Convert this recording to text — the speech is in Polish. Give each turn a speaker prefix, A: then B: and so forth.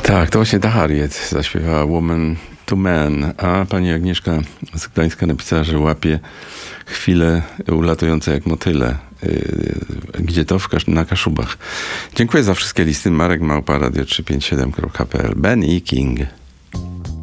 A: Tak, to właśnie ta Harriet zaśpiewała Woman to Man, a pani Agnieszka z Gdańska napisała, że łapie chwile ulatujące jak motyle. Gdzie to? Na Kaszubach. Dziękuję za wszystkie listy. Marek Małpa, radio357.pl. Ben E. King.